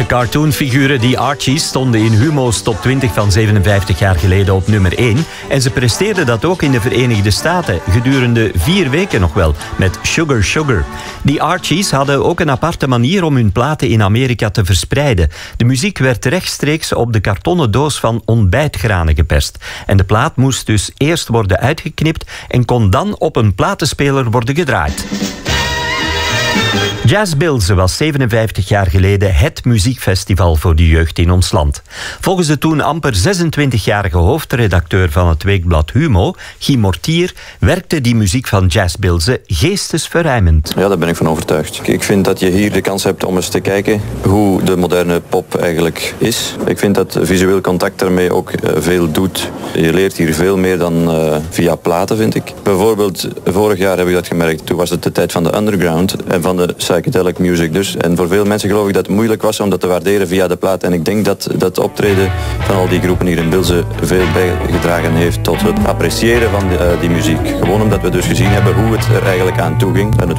De cartoonfiguren die Archies stonden in Humo's top 20 van 57 jaar geleden op nummer 1. En ze presteerden dat ook in de Verenigde Staten, gedurende 4 weken nog wel, met Sugar Sugar. Die Archies hadden ook een aparte manier om hun platen in Amerika te verspreiden. De muziek werd rechtstreeks op de kartonnen doos van ontbijtgranen geperst. En de plaat moest dus eerst worden uitgeknipt en kon dan op een platenspeler worden gedraaid. Jazz Bilze was 57 jaar geleden het muziekfestival voor de jeugd in ons land. Volgens de toen amper 26-jarige hoofdredacteur van het weekblad Humo, Guy Mortier, werkte die muziek van Jazz Bilze geestesverruimend. Ja, daar ben ik van overtuigd. Ik vind dat je hier de kans hebt om eens te kijken hoe de moderne pop eigenlijk is. Ik vind dat visueel contact daarmee ook veel doet. Je leert hier veel meer dan via platen, vind ik. Bijvoorbeeld, vorig jaar heb ik dat gemerkt. Toen was het de tijd van de underground en van de psychedelic music dus. En voor veel mensen geloof ik dat het moeilijk was om dat te waarderen via de plaat. En ik denk dat dat optreden van al die groepen hier in Bilze veel bijgedragen heeft tot het appreciëren van die muziek. Gewoon omdat we dus gezien hebben hoe het er eigenlijk aan toe ging. En het